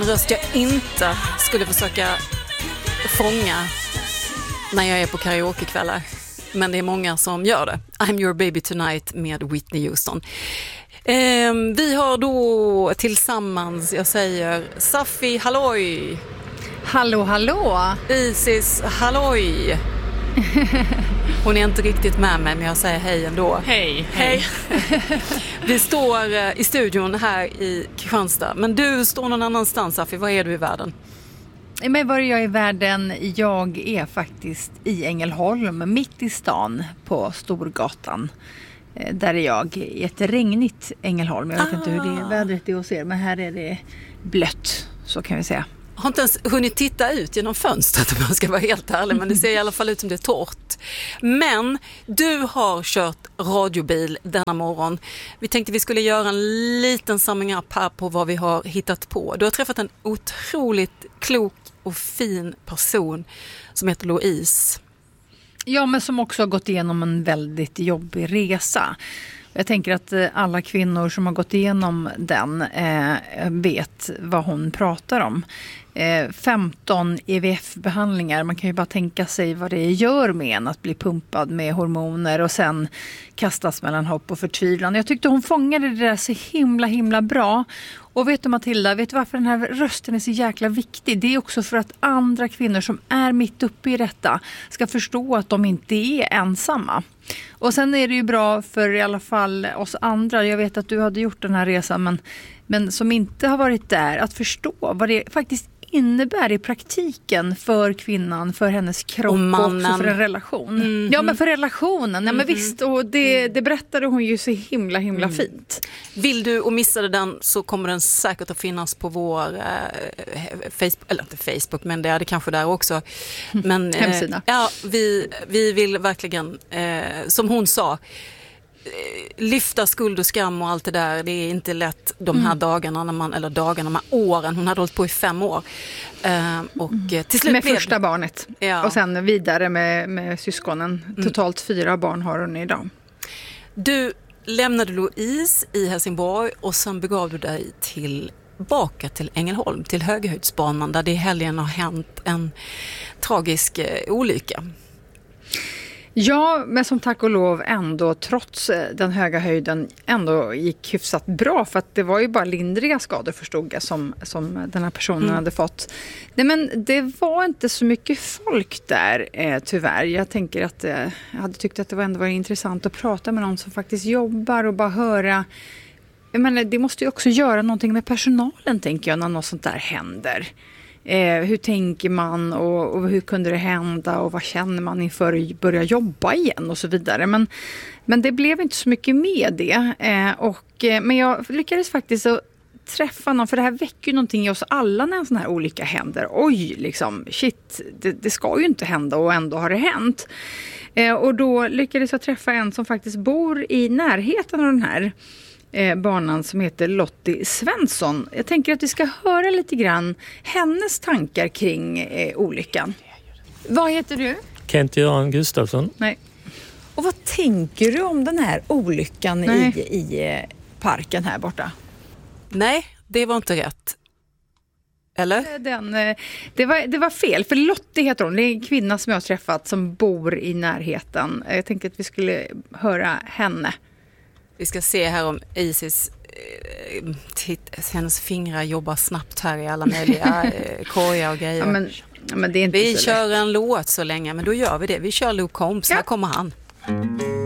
Röst jag inte skulle försöka fånga när jag är på karaokekvällar. Men det är många som gör det. I'm your baby tonight med Whitney Houston. Vi har då tillsammans, jag säger Safi, halloj! Hallå, hallå! Isis, halloj! Hon är inte riktigt med mig, men jag säger hej ändå. Hej, hej. Vi står i studion här i Kristianstad. Men du står någon annanstans, Safi. Var är du i världen? Men var är jag i världen? Jag är faktiskt i Ängelholm, mitt i stan på Storgatan. Där är jag i ett regnigt Ängelholm. Jag vet inte hur det är vädret är hos er, men här är det blött, så kan vi säga. Jag har inte ens hunnit titta ut genom fönstret om jag ska vara helt ärlig, men det ser i alla fall ut som det är torrt. Men du har kört radiobil denna morgon. Vi tänkte vi skulle göra en liten summing up här på vad vi har hittat på. Du har träffat en otroligt klok och fin person som heter Louise. Ja, men som också har gått igenom en väldigt jobbig resa. Jag tänker att alla kvinnor som har gått igenom den vet vad hon pratar om. 15 IVF-behandlingar, man kan ju bara tänka sig vad det gör med en att bli pumpad med hormoner och sen kastas mellan hopp och förtvivlan. Jag tyckte hon fångade det där så himla bra. Och vet du Matilda, vet du varför den här rösten är så jäkla viktig? Det är också för att andra kvinnor som är mitt uppe i detta ska förstå att de inte är ensamma. Och sen är det ju bra för i alla fall oss andra, jag vet att du hade gjort den här resan men som inte har varit där, att förstå vad det faktiskt innebär i praktiken för kvinnan, för hennes kropp och också för en relation. Mm-hmm. Ja, men för relationen. Ja, men visst, och det berättade hon ju så himla fint. Vill du och missade den så kommer den säkert att finnas på vår Facebook, eller inte Facebook, men det är det kanske där också. Men hemsida. Ja, vi vill verkligen, som hon sa, lyfta skuld och skam och allt det där. Det är inte lätt de här dagarna de här åren. Hon hade hållit på i 5 år. Och till slut med första barnet. Ja. Och sen vidare med syskonen. Totalt 4 barn har hon idag. Du lämnade Louise i Helsingborg och sen begav du dig tillbaka till Ängelholm, till Höghöjdsbanan, där det i helgen har hänt en tragisk olycka. Ja, men som tack och lov ändå trots den höga höjden ändå gick hyfsat bra, för att det var ju bara lindriga skador förstod jag som den här personen hade fått. Nej, men det var inte så mycket folk där tyvärr. Jag tänker att jag hade tyckt att det ändå var intressant att prata med någon som faktiskt jobbar och bara höra. Jag menar, det måste ju också göra någonting med personalen, tänker jag, när något sånt där händer. Hur tänker man och hur kunde det hända och vad känner man inför att börja jobba igen och så vidare. Men det blev inte så mycket med det. Men jag lyckades faktiskt att träffa någon, för det här väcker ju någonting i oss alla när en sån här olycka händer. Oj, liksom, shit, det ska ju inte hända och ändå har det hänt. Och då lyckades jag träffa en som faktiskt bor i närheten av den här banan, som heter Lottie Svensson. Jag tänker att vi ska höra lite grann hennes tankar kring olyckan. Vad heter du? Kent-Göran Gustafsson. Nej. Och vad tänker du om den här olyckan i parken här borta? Nej, det var inte rätt. Eller? Det var fel, för Lottie heter hon. Det är en kvinna som jag har träffat som bor i närheten. Jag tänkte att vi skulle höra henne. Vi ska se här om Isis, hennes fingrar jobbar snabbt här i alla möjliga korgar och grejer. Ja, men det är inte vi så kör lätt. En låt så länge, men då gör vi det. Vi kör Luke Combs, här kommer han.